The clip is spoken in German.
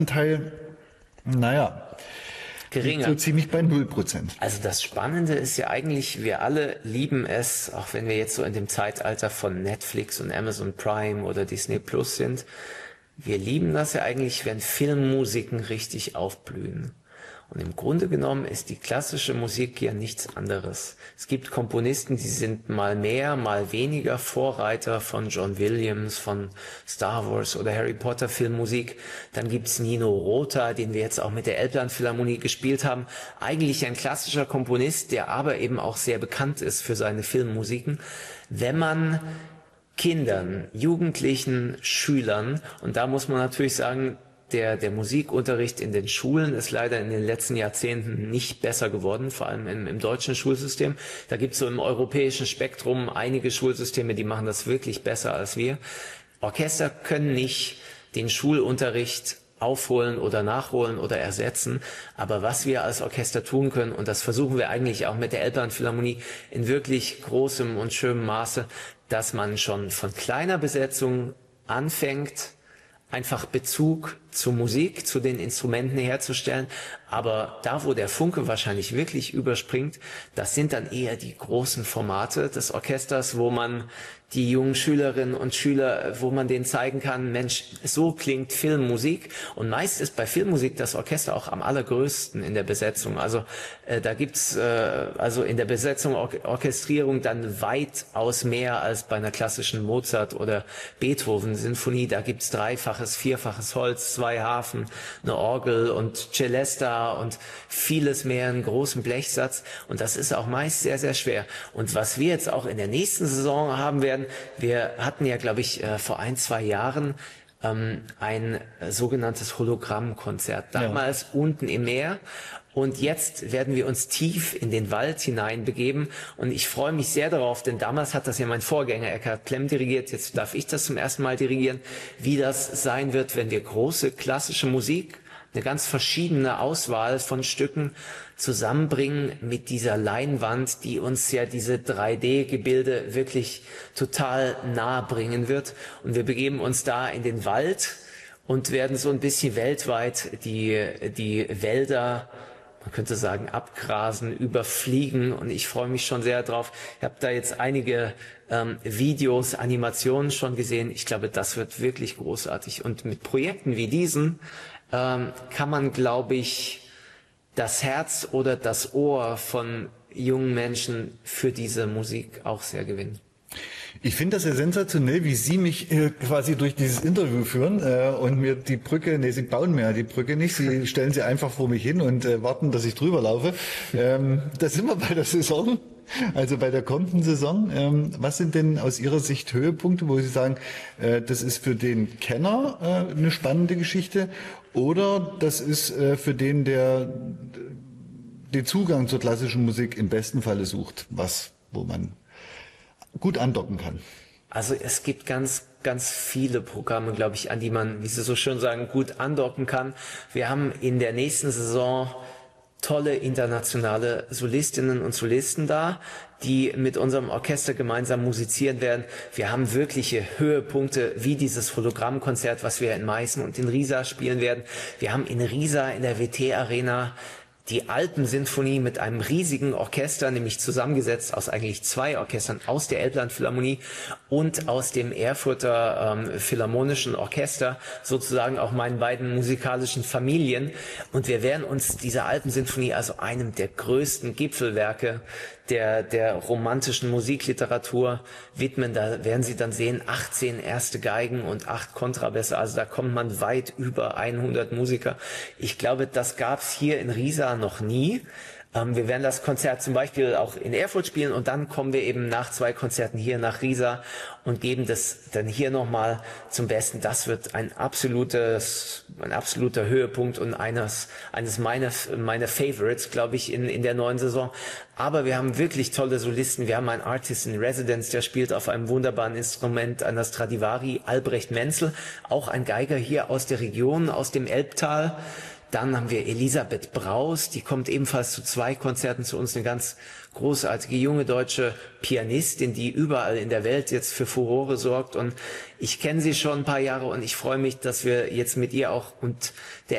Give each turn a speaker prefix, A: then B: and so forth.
A: Teil, naja, liegt so
B: Geringer.
A: ziemlich bei 0%.
B: Also das Spannende ist ja eigentlich, wir alle lieben es, auch wenn wir jetzt so in dem Zeitalter von Netflix und Amazon Prime oder Disney Plus sind, wir lieben das ja eigentlich, wenn Filmmusiken richtig aufblühen. Und im Grunde genommen ist die klassische Musik ja nichts anderes. Es gibt Komponisten, die sind mal mehr, mal weniger Vorreiter von John Williams, von Star Wars oder Harry Potter Filmmusik. Dann gibt's Nino Rota, den wir jetzt auch mit der Elbphilharmonie gespielt haben. Eigentlich ein klassischer Komponist, der aber eben auch sehr bekannt ist für seine Filmmusiken. Wenn man Kindern, Jugendlichen, Schülern, und da muss man natürlich sagen, der Musikunterricht in den Schulen ist leider in den letzten Jahrzehnten nicht besser geworden, vor allem im deutschen Schulsystem. Da gibt es so im europäischen Spektrum einige Schulsysteme, die machen das wirklich besser als wir. Orchester können nicht den Schulunterricht aufholen oder nachholen oder ersetzen. Aber was wir als Orchester tun können, und das versuchen wir eigentlich auch mit der Elbphilharmonie in wirklich großem und schönem Maße, dass man schon von kleiner Besetzung anfängt, einfach Bezug zur Musik, zu den Instrumenten herzustellen. Aber da, wo der Funke wahrscheinlich wirklich überspringt, das sind dann eher die großen Formate des Orchesters, wo man die jungen Schülerinnen und Schüler, wo man denen zeigen kann, Mensch, so klingt Filmmusik. Und meist ist bei Filmmusik das Orchester auch am allergrößten in der Besetzung. Also da gibt's also in der Besetzung Orchestrierung dann weitaus mehr als bei einer klassischen Mozart- oder Beethoven-Sinfonie. Da gibt's dreifaches, vierfaches Holz, zwei Harfen, eine Orgel und Celesta und vieles mehr, einen großen Blechsatz. Und das ist auch meist sehr, sehr schwer. Und was wir jetzt auch in der nächsten Saison haben werden, wir hatten ja, glaube ich, vor 1, 2 Jahren ein sogenanntes Hologrammkonzert, damals unten im Meer. Und jetzt werden wir uns tief in den Wald hineinbegeben. Und ich freue mich sehr darauf, denn damals hat das ja mein Vorgänger Eckhard Klemm dirigiert. Jetzt darf ich das zum ersten Mal dirigieren, wie das sein wird, wenn wir große klassische Musik, eine ganz verschiedene Auswahl von Stücken zusammenbringen mit dieser Leinwand, die uns ja diese 3D-Gebilde wirklich total nahe bringen wird. Und wir begeben uns da in den Wald und werden so ein bisschen weltweit die Wälder, man könnte sagen, abgrasen, überfliegen. Und ich freue mich schon sehr drauf. Ich habe da jetzt einige Videos, Animationen schon gesehen. Ich glaube, das wird wirklich großartig. Und mit Projekten wie diesen kann man, glaube ich, das Herz oder das Ohr von jungen Menschen für diese Musik auch sehr gewinnen.
A: Ich finde das ja sensationell, wie Sie mich quasi durch dieses Interview führen und mir die Brücke, nee, Sie bauen mir ja die Brücke nicht, Sie stellen sie einfach vor mich hin und warten, dass ich drüber laufe. Da sind wir bei der Saison, also bei der kommenden Saison. Was sind denn aus Ihrer Sicht Höhepunkte, wo Sie sagen, das ist für den Kenner eine spannende Geschichte oder das ist für den, der den Zugang zur klassischen Musik im besten Falle sucht, wo man gut andocken kann?
B: Also es gibt ganz, ganz viele Programme, glaube ich, an die man, wie Sie so schön sagen, gut andocken kann. Wir haben in der nächsten Saison tolle internationale Solistinnen und Solisten da, die mit unserem Orchester gemeinsam musizieren werden. Wir haben wirkliche Höhepunkte wie dieses Hologrammkonzert, was wir in Meißen und in Riesa spielen werden. Wir haben in Riesa in der WT-Arena die Alpensinfonie mit einem riesigen Orchester, nämlich zusammengesetzt aus eigentlich 2 Orchestern, aus der Elbphilharmonie und aus dem Erfurter Philharmonischen Orchester, sozusagen auch meinen beiden musikalischen Familien. Und wir werden uns dieser Alpensinfonie, also einem der größten Gipfelwerke der romantischen Musikliteratur widmen. Da werden Sie dann sehen, 18 erste Geigen und 8 Kontrabässe. Also da kommt man weit über 100 Musiker. Ich glaube, das gab es hier in Riesa noch nie. Wir werden das Konzert zum Beispiel auch in Erfurt spielen und dann kommen wir eben nach 2 Konzerten hier nach Riesa und geben das dann hier nochmal zum Besten. Das wird ein absoluter Höhepunkt und eines meiner Favorites, glaube ich, in der neuen Saison. Aber wir haben wirklich tolle Solisten. Wir haben einen Artist in Residence, der spielt auf einem wunderbaren Instrument, einer Stradivari, Albrecht Menzel, auch ein Geiger hier aus der Region, aus dem Elbtal. Dann haben wir Elisabeth Braus, die kommt ebenfalls zu 2 Konzerten zu uns, eine ganz großartige junge deutsche Pianistin, die überall in der Welt jetzt für Furore sorgt. Und ich kenne sie schon ein paar Jahre und ich freue mich, dass wir jetzt mit ihr auch und der